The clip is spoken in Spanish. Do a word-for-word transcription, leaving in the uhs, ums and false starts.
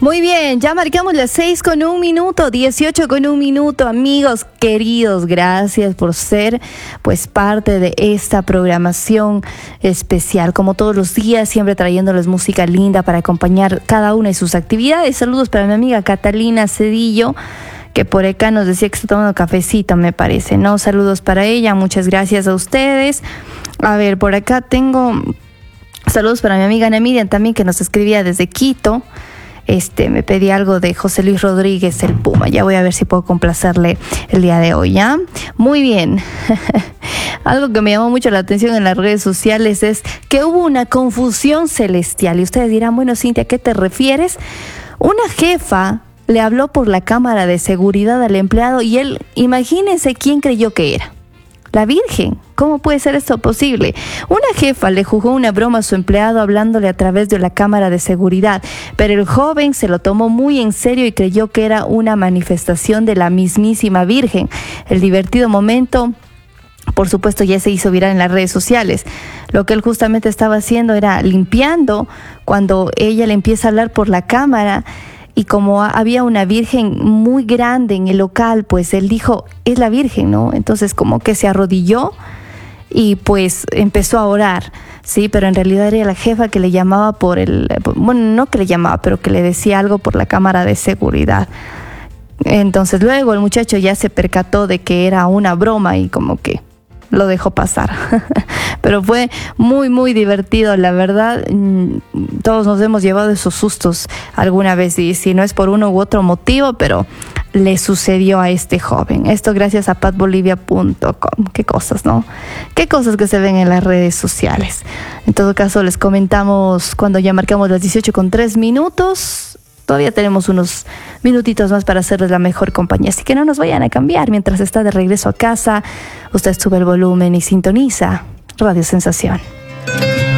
Muy bien, ya marcamos las seis con un minuto, dieciocho con un minuto, amigos queridos, gracias por ser pues parte de esta programación especial, como todos los días, siempre trayéndoles música linda para acompañar cada una de sus actividades. Saludos para mi amiga Catalina Cedillo, que por acá nos decía que está tomando cafecito, me parece, ¿no? Saludos para ella, muchas gracias a ustedes. A ver, por acá tengo saludos para mi amiga Ana Miriam también, que nos escribía desde Quito. Este, me pedí algo de José Luis Rodríguez, el Puma. Ya voy a ver si puedo complacerle el día de hoy, ¿ya? Muy bien. Algo que me llamó mucho la atención en las redes sociales es que hubo una confusión celestial. Y ustedes dirán, bueno, Cintia, ¿a qué te refieres? Una jefa le habló por la cámara de seguridad al empleado y él, imagínense quién creyó que era. La Virgen. ¿Cómo puede ser esto posible? Una jefa le jugó una broma a su empleado hablándole a través de la cámara de seguridad, pero el joven se lo tomó muy en serio y creyó que era una manifestación de la mismísima Virgen. El divertido momento, por supuesto, ya se hizo viral en las redes sociales. Lo que él justamente estaba haciendo era limpiando cuando ella le empieza a hablar por la cámara. Y como había una virgen muy grande en el local, pues él dijo, es la Virgen, ¿no? Entonces como que se arrodilló y pues empezó a orar, ¿sí? Pero en realidad era la jefa que le llamaba por el... Bueno, no que le llamaba, pero que le decía algo por la cámara de seguridad. Entonces luego el muchacho ya se percató de que era una broma y como que lo dejó pasar. Pero fue muy, muy divertido, la verdad. Todos nos hemos llevado esos sustos alguna vez, y si no es por uno u otro motivo, pero le sucedió a este joven. Esto gracias a pat bolivia punto com. Qué cosas, ¿no? Qué cosas que se ven en las redes sociales. En todo caso, les comentamos cuando ya marcamos las dieciocho con tres minutos. Todavía tenemos unos minutitos más para hacerles la mejor compañía, así que no nos vayan a cambiar. Mientras está de regreso a casa, usted sube el volumen y sintoniza Radio Sensación.